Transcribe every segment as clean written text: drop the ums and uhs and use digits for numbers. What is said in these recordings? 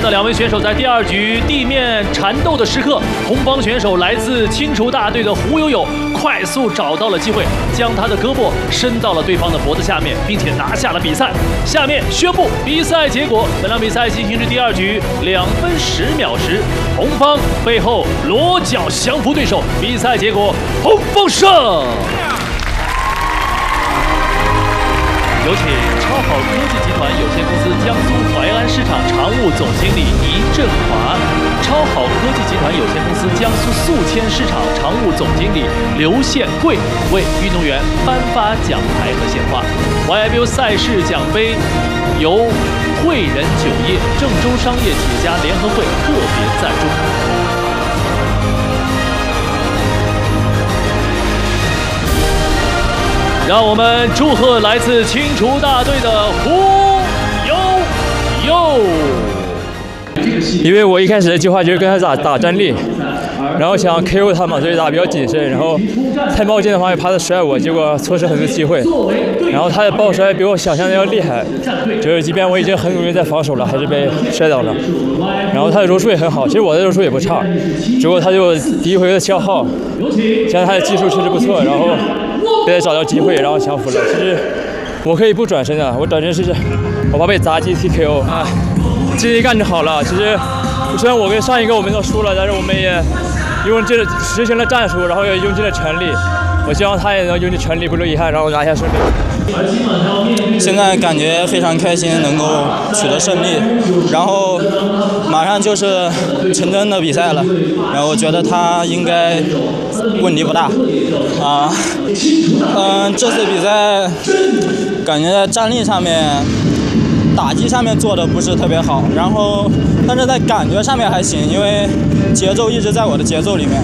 到两位选手在第2局地面缠斗的时刻，红方选手来自清除大队的胡友友快速找到了机会，将他的胳膊伸到了对方的脖子下面，并且拿下了比赛。下面宣布比赛结果：本场比赛进行至第2局2分10秒时，红方背后裸脚降服对手，比赛结果红方胜。有请超好科技集团有限公司江苏淮安市场常务总经理倪振华，超好科技集团有限公司江苏宿迁市场常务总经理刘宪贵为运动员颁发奖牌和鲜花。YIBU 赛事奖杯由汇仁酒业、郑州商业企业家联合会特别赞助。让我们祝贺来自清除大队的胡友友。 因为我一开始的计划就是跟他打站立，然后想 KO 他嘛，所以打比较谨慎。然后太冒进的话，也怕他摔我，结果错失很多机会。然后他的抱摔比我想象的要厉害，就是即便我已经很努力在防守了，还是被摔倒了。然后他的柔术也很好，其实我的柔术也不差，只不过他就第一回的消耗，现在他的技术确实不错，然后被他找到机会，然后降服了。其实我可以不转身的，我转身是我怕被砸击 TKO 啊。这一干就好了。其实虽然我跟上一个我们都输了，但是我们也实行了战术，然后也用尽了全力。我希望他也能用尽全力，不留遗憾，然后拿下胜利。 现在感觉非常开心，能够取得胜利，然后马上就是陈真的比赛了，然后我觉得他应该问题不大啊。这次比赛感觉在站立上面、打击上面做的不是特别好，然后但是在感觉上面还行，因为节奏一直在我的节奏里面。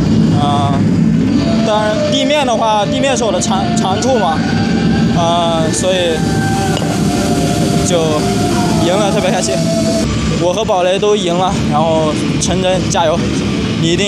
当然地面的话，地面是我的长处嘛，所以就赢了，特别开心。我和宝雷都赢了，然后陈真加油！